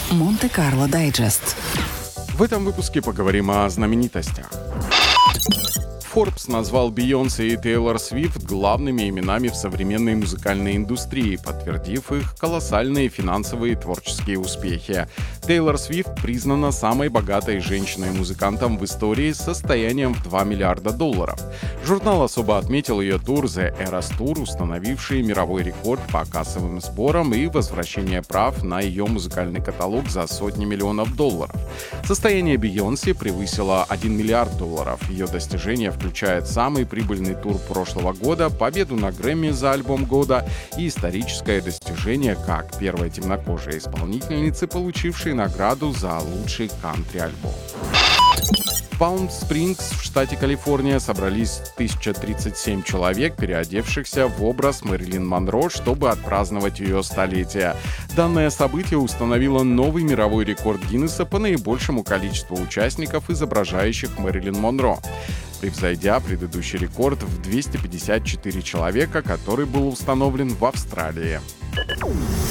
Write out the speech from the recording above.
Монте-Карло Дайджест. В этом выпуске поговорим о знаменитостях. Forbes назвал Бейонсе и Тейлор Свифт главными именами в современной музыкальной индустрии, подтвердив их колоссальные финансовые и творческие успехи. Тейлор Свифт признана самой богатой женщиной-музыкантом в истории с состоянием в $2 миллиарда. Журнал особо отметил ее тур The Eras Tour, установивший мировой рекорд по кассовым сборам и возвращение прав на ее музыкальный каталог за сотни миллионов долларов. Состояние Бейонсе превысило $1 миллиард. Ее достижения включает самый прибыльный тур прошлого года, победу на Грэмми за альбом года и историческое достижение как первой темнокожей исполнительницы, получившей награду за лучший кантри-альбом. В Палм-Спрингс в штате Калифорния собрались 1037 человек, переодевшихся в образ Мэрилин Монро, чтобы отпраздновать ее столетие. Данное событие установило новый мировой рекорд Гиннесса по наибольшему количеству участников, изображающих Мэрилин Монро, превзойдя предыдущий рекорд в 254 человека, который был установлен в Австралии.